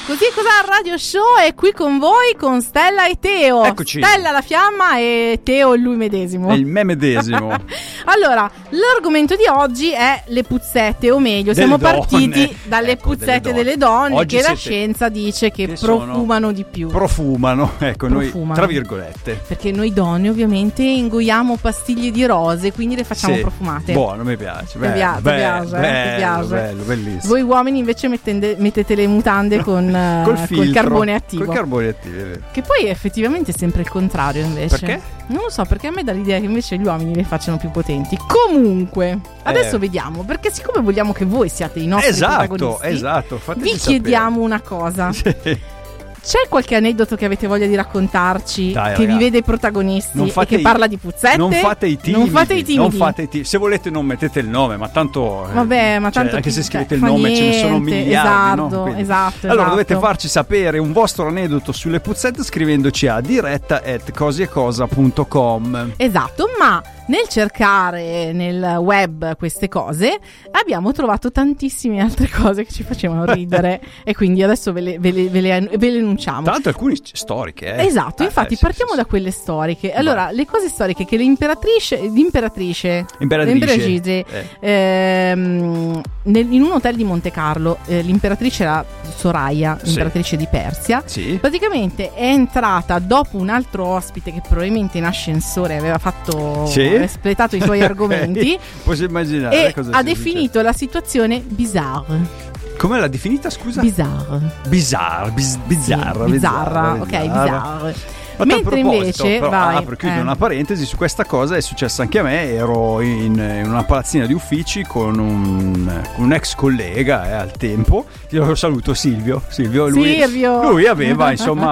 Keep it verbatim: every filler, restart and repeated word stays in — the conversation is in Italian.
Così cos'è il radio show? È qui con voi con Stella e Teo. Eccoci. Stella la fiamma e Teo lui medesimo. È il me medesimo. Allora, l'argomento di oggi è le puzzette, o meglio, Delle siamo donne. partiti dalle Ecco, puzzette delle delle donne. donne, Oggi che la siete- scienza dice che, che profumano di più. Profumano, ecco, Profumano. noi tra virgolette. Perché noi donne ovviamente ingoiamo pastiglie di rose, quindi le facciamo Sì. profumate. Buono, mi piace. Mi piace, bello, piace, eh, bello, mi piace. bello, bellissimo. Voi uomini invece mettende- mettete le mutande con eh, Col col filtro, carbone attivo. Col carbone attivo, è vero. Che poi effettivamente è sempre il contrario invece. Perché? Non lo so, perché a me dà l'idea che invece gli uomini le facciano più potenti. Comunque, adesso Eh. vediamo, perché siccome vogliamo che voi siate i nostri Esatto, protagonisti, esatto. fateci vi sapere. chiediamo una cosa. Sì. C'è qualche aneddoto che avete voglia di raccontarci, Dai, che vi ragazzi. vede protagonisti Non e fate che i- parla di puzzette? Non fate i timidi. Non fate i timidi. non fate i timidi. Se volete non mettete il nome, ma tanto eh, Vabbè, ma cioè, tanto anche chi- se scrivete cioè, il fa nome ce ne sono niente, miliardi, no? esatto, Quindi- esatto, Allora esatto. dovete farci sapere un vostro aneddoto sulle puzzette scrivendoci a diretta at cosiecosa punto com. Esatto, ma nel cercare nel web queste cose abbiamo trovato tantissime altre cose che ci facevano ridere e quindi adesso ve le, ve le, ve le, ve le enunciamo. Tra l'altro alcune storiche, eh. Esatto, Eh, infatti eh, sì, partiamo sì, da sì. quelle storiche. Allora, le cose storiche che l'imperatrice, l'imperatrice, Imperatrice. l'imperatrice, Eh. ehm, nel- in un hotel di Monte Carlo, eh, l'imperatrice era Soraya, Sì. l'imperatrice di Persia. Sì. Praticamente è entrata dopo un altro ospite che probabilmente in ascensore aveva fatto Sì. espletato i suoi argomenti Posso immaginare e cosa ha si definito la situazione bizarre. dice. Come l'ha definita, scusa? Bizarre. Bizarra, bis- bizzarra, Sì, bizzarra, ok, bizzarra. bizzarre. Ma a tal Mentre proposito, invece, però, vai, apro e chiudo eh. una parentesi su questa cosa, è successa anche a me. Ero in, in una palazzina di uffici con un, con un ex collega eh, al tempo. Io lo saluto, Silvio. Silvio, lui, Silvio. lui aveva insomma